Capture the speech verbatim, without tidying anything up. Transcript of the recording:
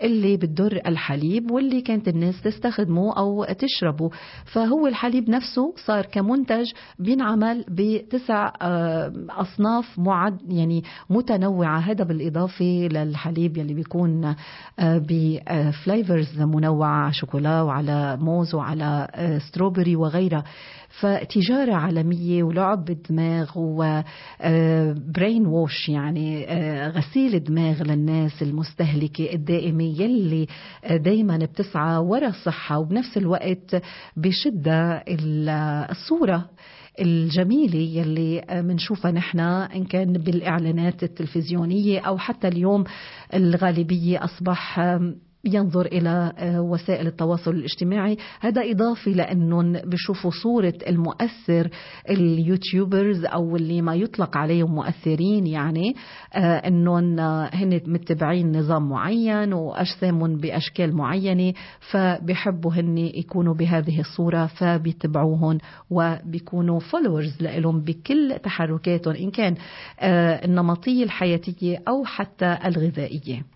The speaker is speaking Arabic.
اللي بتضر الحليب واللي كانت الناس تستخدمه أو تشربه. فهو الحليب نفسه صار كمنتج بينعمل بتسع أصناف معد يعني متنوعة. هذا بالإضافة للحليب يلي بيكون بفليفرز منوعة، شوكولا وعلى موز وعلى ستروبري وغيرها. فتجارة عالمية ولعب بالدماغ وبرين ووش، يعني غسيل دماغ للناس المستهلكة الدائمة يلي دايما بتسعى وراء الصحة، وبنفس الوقت بشدة الصورة الجميلة يلي منشوفها نحن إن كان بالإعلانات التلفزيونية أو حتى اليوم الغالبية أصبح ينظر إلى وسائل التواصل الاجتماعي. هذا إضافي لأنهم بيشوفوا صورة المؤثر اليوتيوبرز أو اللي ما يطلق عليهم مؤثرين، يعني أنهم هن متبعين نظام معين وأجسامهم بأشكال معينة، فبيحبوا هن يكونوا بهذه الصورة فبيتبعوهم وبيكونوا فولورز لهم بكل تحركاتهم إن كان النمطية الحياتية أو حتى الغذائية.